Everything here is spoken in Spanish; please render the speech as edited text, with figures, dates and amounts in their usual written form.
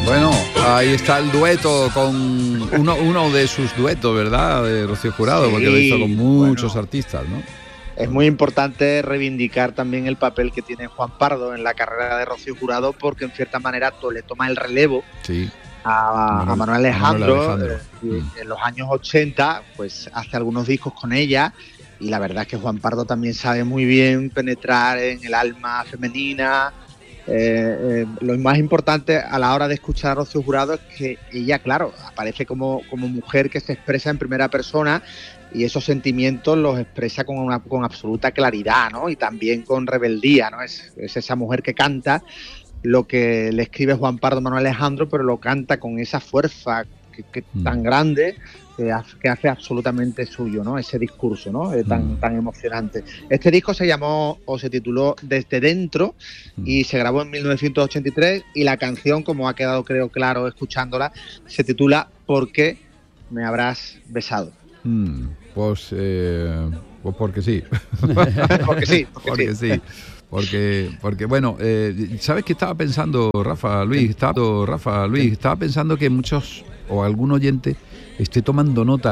Bueno, ahí está el dueto con uno de sus duetos, ¿verdad? De Rocío Jurado, porque lo hizo con muchos artistas, ¿no? Es muy importante reivindicar también el papel que tiene Juan Pardo en la carrera de Rocío Jurado, porque en cierta manera le toma el relevo a Manuel Alejandro. En los años 80, pues hace algunos discos con ella, y la verdad es que Juan Pardo también sabe muy bien penetrar en el alma femenina. Lo más importante a la hora de escuchar a Rocío Jurado es que ella, claro, aparece como mujer que se expresa en primera persona, y esos sentimientos los expresa con absoluta claridad, ¿no? Y también con rebeldía, ¿no? Es esa mujer que canta lo que le escribe Juan Pardo a Manuel Alejandro, pero lo canta con esa fuerza que tan grande, que hace absolutamente suyo, ¿no? Ese discurso, ¿no? Tan emocionante. Este disco se tituló Desde Dentro, y se grabó en 1983, y la canción, como ha quedado creo claro escuchándola, se titula ¿Por qué me habrás besado? Pues porque sí. porque sí. Porque bueno, ¿sabes qué estaba pensando, Rafa Luis? Estaba pensando que muchos o algún oyente esté tomando nota